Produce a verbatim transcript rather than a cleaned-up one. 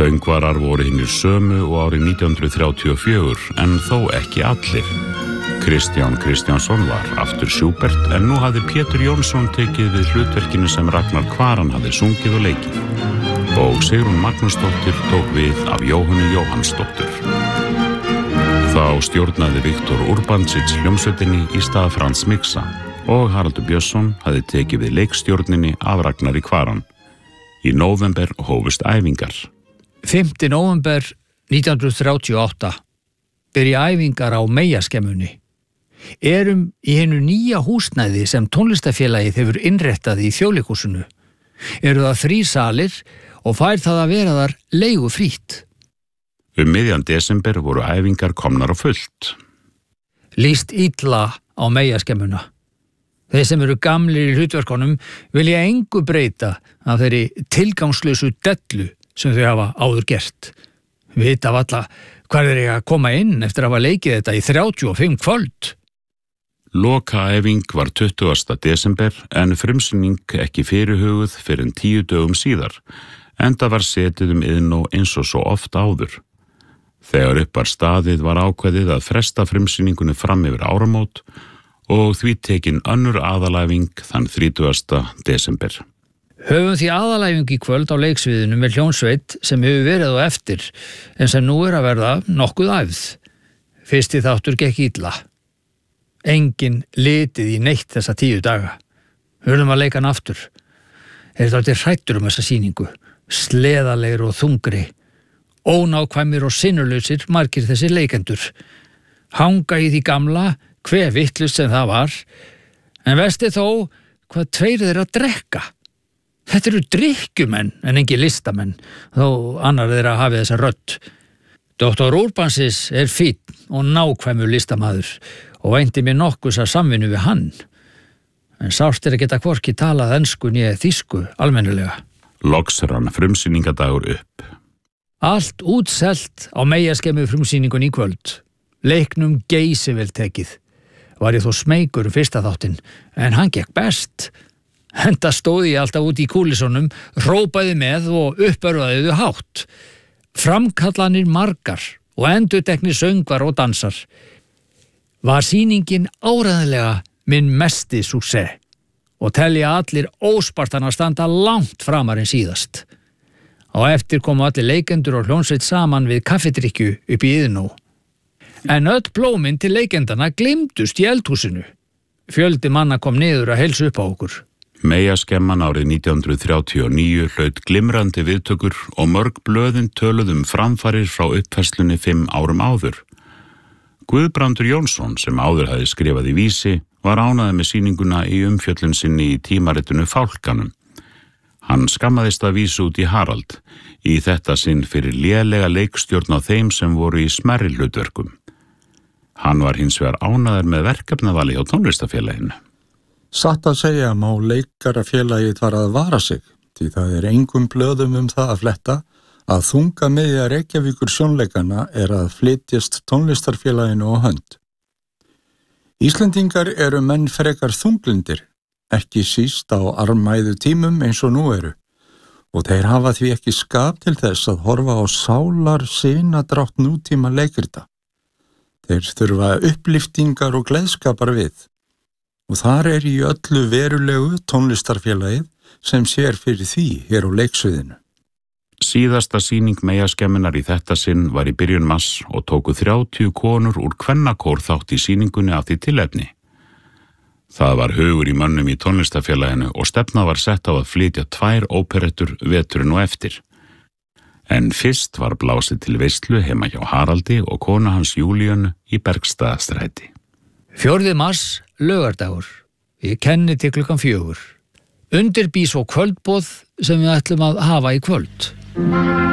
Söngvarar voru hinnir sömu og árið nítján hundruð þrjátíu og fjögur, en þó ekki allir. Kristján Kristjánsson var aftur Schubert, en nú hafði Pétur Jónsson tekið við hlutverkinu sem Ragnar Kvaran hafði sungið og leikið. Og Sigrún Magnúsdóttir tók við af Jóhönnu Jóhannsdóttur. Þá stjórnaði Viktor Urbancic hljómsveitinni í stað Frans Miksa og Haraldur Björnsson hafði tekið við leikstjórninni af Ragnari Kvaran. Í nóvember hófust æfingar. fimmta nóvember nítján hundruð þrjátíu og átta byrja æfingar á Meyjaskemmunni. Erum í hinu nýja húsnæði sem tónlistafélagið hefur innréttað í Þjóðleikhúsinu. Eru það þrír salir og fær það að vera þar leigufrítt. Um miðjan desember voru æfingar komnar á fullt. Lýst illa á Meyjaskemmuna. Þeir sem eru gamlir í hlutverkunum vilja engu breyta af þeirri tilgangslausu dellu sem þau hafa áður gert. Vita valla hvar þeir eiga að koma inn eftir að hafa leikið þetta í þrjátíu og fimm kvöld. Lokaæfing var tuttugasta desember en frumsýning ekki fyrirhuguð fyrr en tíu dögum síðar, enda var setið um Iðnó eins og svo oft áður. Þegar upp var staðið var ákveðið að fresta frumsýningunni fram yfir áramót og því tekin önnur aðalæfing þann þrítugasta desember. Höfum því aðalæfing í kvöld á leiksviðinu með hljónsveit sem hefur verið á eftir, en sem nú er að verða nokkuð æfð. Fyrsti þáttur gekk illa. Engin litið í neitt þessa tíu daga. Höfum að leika hann aftur. Er þetta hrættur um þessa sýningu, sleðalegir og þungri, ónákvæmir og sinnulausir margir þessir leikendur. Hanga í því gamla, hve vittlust sem það var, en vesti þó hvað tveir þeirra drekka. Þetta eru drykkjumenn en engi listamenn, þó annar þeirra hafi þessa rödd. Doktor Urbancis er fínn og nákvæmur listamaður og vænti mér nokkus að samvinnu við hann. En sárt er að geta hvorki talað ensku né þýsku almennilega. Loks rann frumsýningadagur upp. Allt útselt á Meyjaskemmu frumsýningun í kvöld. Leiknum geysivel tekið. Var ég þó smeykur um fyrsta þáttinn, en hann gekk best. Enda stóði ég alltaf út í kúlissunum, hrópaði með og uppörvaði þau hátt. Framkallanir margar og endurteknir söngvar og dansar. Var sýningin áreiðanlega minn mesti succé og telja allir óspartan að standa langt framar en síðast. Á eftir komu allir leikendur og hljónsveit saman við kaffidrykkju upp í Iðnó. En öll blómin til leikendana gleymdust í eldhúsinu. Fjöldi manna kom niður að heilsa upp á okkur. Meyjaskemman árið nítján hundruð þrjátíu og níu hlaut glimrandi viðtökur og mörg blöðin töluðu um framfarir frá uppfærslunni fimm árum áður. Guðbrandur Jónsson, sem áður hafði skrifað í Vísi, var ánægður með sýninguna í umfjöllun sinni í tímaritinu Fálkanum. Hann skammaðist að vísa út í Harald, í þetta sinn fyrir lélega leikstjórn á þeim sem voru í smærri hlutverkum. Hann var hins vegar ánægður með verkefnavali hjá tónlistafélaginu. Satt að segja má leikarafélagið var að vara sig, því það er engum blöðum um það að fletta að þungamiðja Reykjavíkur sjónleikana er að flytjast tónlistarfélaginu á hönd. Íslendingar eru menn frekar þungblindir, ekki síst á armæðu tímum eins og nú eru, og þeir hafa því ekki skap til þess að horfa á sálar sinadrátt nútíma leikrita. Þeir þurfa uppliftingar og gleðskapar við, og þar er í öllu verulegu tónlistarfélagið sem sér fyrir því hér á leiksviðinu. Síðasta sýning Meyjaskemmunnar í þetta sinn var í byrjun mars og tóku þrjátíu konur úr kvennakór þátt í sýningunni af því tilefni. Það var hugur í mönnum í tónlistafélaginu og stefna var sett á að flytja tvær óperettur veturinn og eftir. En fyrst var blásið til veislu heima hjá Haraldi og kona hans Júlíönu í Bergstaðastræti. Fjórði mars, laugardagur. Ég kenni til klukkan fjögur. Undirbý svo kvöldboð sem við ætlum að hafa í kvöld.